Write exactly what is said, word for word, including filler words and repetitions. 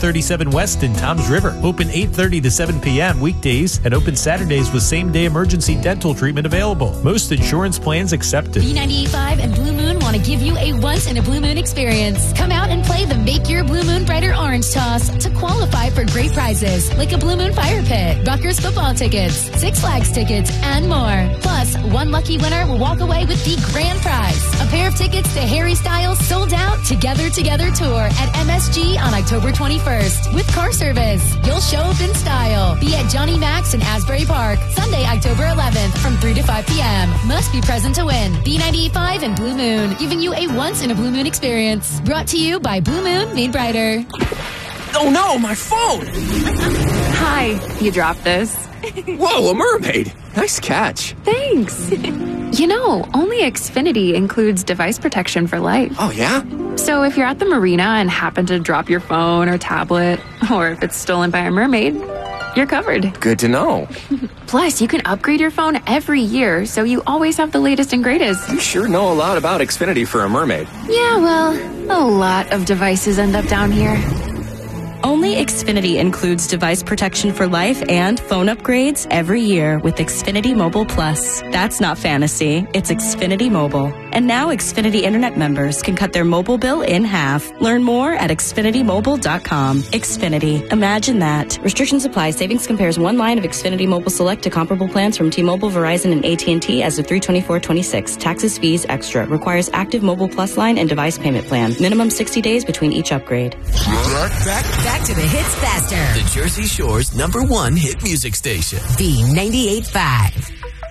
thirty-seven West in Toms River. Open eight thirty to seven p.m. weekdays and open Saturdays with same-day emergency dental treatment available. Most insurance plans accepted. B ninety-eight point five and Blue Moon want to give you a once-in-a-blue moon experience. Come out and play the Make Your Blue Moon Brighter Orange Toss to qualify for great prizes like a Blue Moon Fire Pit, Rutgers football tickets, Six Flags tickets, and more. Plus, one lucky winner will walk away with the grand prize, a pair of tickets to Harry Styles' sold-out Together Together tour at M S G on October twenty-first with car service. You'll show up in style. Be at Johnny Mac's in Asbury Park, Sunday, October eleventh from three to five p.m. Must be present to win. B ninety-eight point five and Blue Moon, giving you a once-in-a-blue moon experience. Brought to you by Blue Moon Made Brighter. Oh no, my phone! Hi, you dropped this. Whoa, a mermaid! Nice catch. Thanks. You know, only Xfinity includes device protection for life. Oh, yeah? So if you're at the marina and happen to drop your phone or tablet, or if it's stolen by a mermaid, you're covered. Good to know. Plus, you can upgrade your phone every year, so you always have the latest and greatest. You sure know a lot about Xfinity for a mermaid. Yeah, well, a lot of devices end up down here. Only Xfinity includes device protection for life and phone upgrades every year with Xfinity Mobile Plus. That's not fantasy, it's Xfinity Mobile. And now Xfinity Internet members can cut their mobile bill in half. Learn more at Xfinity Mobile dot com. Xfinity. Imagine that. Restrictions apply. Savings compares one line of Xfinity Mobile Select to comparable plans from T-Mobile, Verizon, and A T and T as of three twenty-four twenty-six. Taxes, fees, extra. Requires active Mobile Plus line and device payment plan. Minimum sixty days between each upgrade. Back, back, back to the hits faster. The Jersey Shore's number one hit music station. B ninety-eight point five.